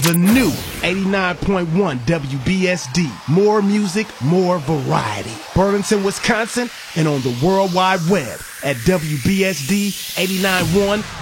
The new 89.1 WBSD. More music, more variety. Burlington, Wisconsin, and on the World Wide Web at WBSD 89.1